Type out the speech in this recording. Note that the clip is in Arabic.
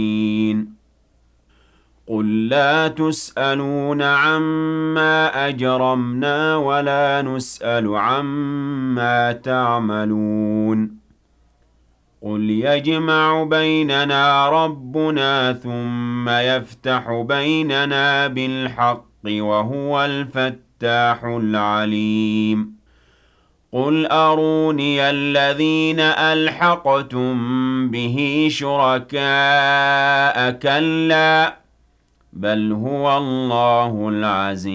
قُل لَّا تُسْأَلُونَ عَمَّا أَجْرَمْنَا وَلَا نُسْأَلُ عَمَّا تَعْمَلُونَ قُلْ يَجْمَعُ بَيْنَنَا رَبُّنَا ثُمَّ يَفْتَحُ بَيْنَنَا بِالْحَقِّ وَهُوَ الْفَتَّاحُ الْعَلِيمُ قُلْ أَرُونِيَ الَّذِينَ أَلْحَقْتُم بِهِ شُرَكَاءَ ۖ كَلَّا بَلْ هُوَ اللَّهُ الْعَزِيزُ